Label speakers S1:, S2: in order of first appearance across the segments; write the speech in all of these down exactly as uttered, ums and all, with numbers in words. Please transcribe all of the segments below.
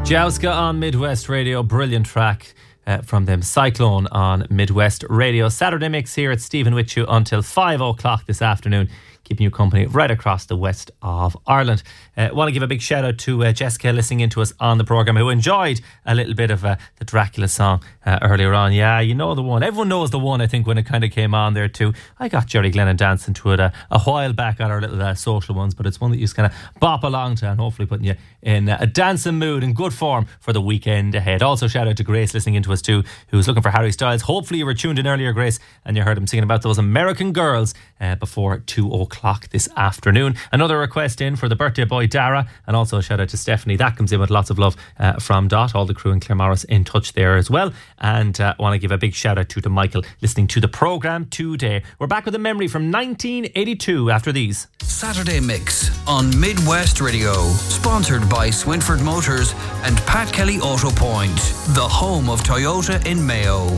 S1: Jauska on Midwest Radio, brilliant track uh, from them. Cyclone on Midwest Radio. Saturday Mix here at Stephen with you until five o'clock this afternoon, keeping you company right across the west of Ireland. I uh, want to give a big shout out to uh, Jessica listening in to us on the programme, who enjoyed a little bit of uh, the Dracula song uh, earlier on. Yeah, you know the one. Everyone knows the one, I think, when it kind of came on there too. I got Jerry Glennon dancing to it uh, a while back on our little uh, social ones, but it's one that you just kind of bop along to, and hopefully putting you in uh, a dancing mood and good form for the weekend ahead. Also shout out to Grace listening in to us too, who's looking for Harry Styles. Hopefully you were tuned in earlier, Grace, and you heard him singing about those American Girls uh, before two o'clock this afternoon. Another request in for the birthday boy Dara, and also a shout out to Stephanie. That comes in with lots of love uh, from Dot, all the crew in Claremorris in touch there as well. And I uh, want to give a big shout out to, to Michael listening to the programme today. We're back with a memory from nineteen eighty-two after these.
S2: Saturday Mix on Midwest Radio, sponsored by Swinford Motors and Pat Kelly Auto Point, the home of Toyota in Mayo.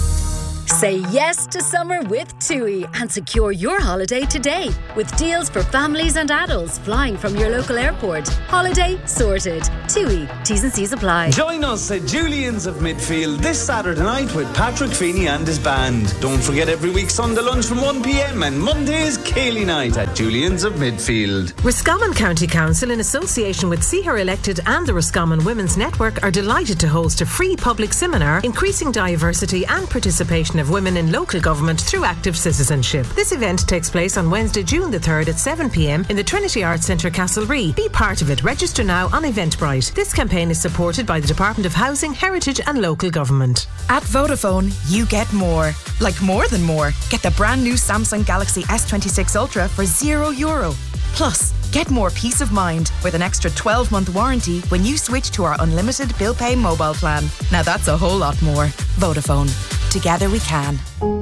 S3: Say yes to summer with TUI and secure your holiday today with deals for families and adults flying from your local airport. Holiday sorted. TUI. T's and C's apply.
S4: Join us at Julian's of Midfield this Saturday night with Patrick Feeney and his band. Don't forget every week Sunday lunch from one p.m. and Monday's Cayley night at Julian's of Midfield.
S5: Roscommon County Council, in association with See Her Elected and the Roscommon Women's Network, are delighted to host a free public seminar increasing diversity and participation of women in local government through active citizenship. This event takes place on Wednesday, June the third at seven p.m. in the Trinity Arts Centre, Castlerea. Be part of it. Register now on Eventbrite. This campaign is supported by the Department of Housing, Heritage and Local Government.
S6: At Vodafone, you get more. Like more than more. Get the brand new Samsung Galaxy S twenty-six Ultra for zero euro. Plus, get more peace of mind with an extra twelve-month warranty when you switch to our unlimited bill pay mobile plan. Now that's a whole lot more. Vodafone. Together we can.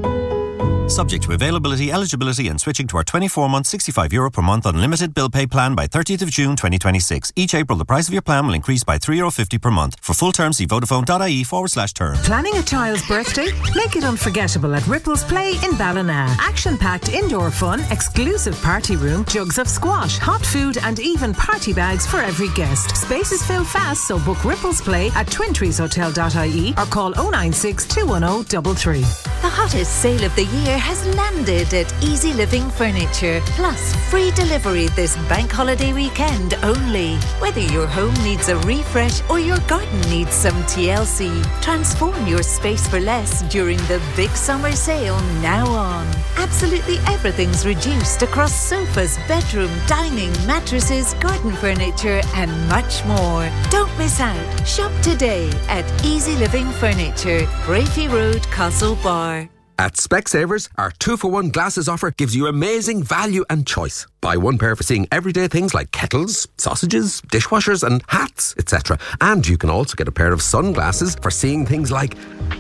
S7: Subject to availability, eligibility and switching to our twenty-four month, sixty-five euro per month unlimited bill pay plan by thirtieth of June twenty twenty-six. Each April, the price of your plan will increase by three euro fifty per month. For full terms, see vodafone.ie forward slash term.
S5: Planning a child's birthday? Make it unforgettable at Ripples Play in Ballina. Action-packed indoor fun, exclusive party room, jugs of squash, hot food and even party bags for every guest. Spaces fill fast, so book Ripples Play at twin trees hotel dot I E or call oh nine six, two one oh, three three.
S3: The hottest sale of the year has landed at Easy Living Furniture. Plus, free delivery this bank holiday weekend only. Whether your home needs a refresh or your garden needs some T L C, transform your space for less during the big summer sale now on. Absolutely everything's reduced across sofas, bedroom, dining, mattresses, garden furniture and much more. Don't miss out. Shop today at Easy Living Furniture, Brafey Road, Castlebar.
S8: At Specsavers, our two for one glasses offer gives you amazing value and choice. Buy one pair for seeing everyday things like kettles, sausages, dishwashers and hats, et cetera. And you can also get a pair of sunglasses for seeing things like...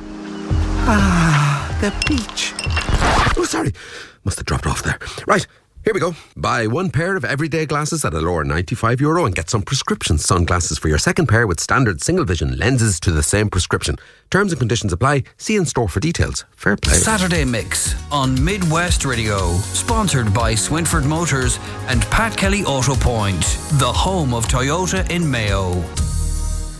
S8: Ah, the beach. Oh, sorry. Must have dropped off there. Right. Here we go. Buy one pair of everyday glasses at a lower ninety-five euro and get some prescription sunglasses for your second pair with standard single vision lenses to the same prescription. Terms and conditions apply. See in store for details. Fair play.
S2: Saturday Mix on Midwest Radio, sponsored by Swinford Motors and Pat Kelly Auto Point, the home of Toyota in Mayo.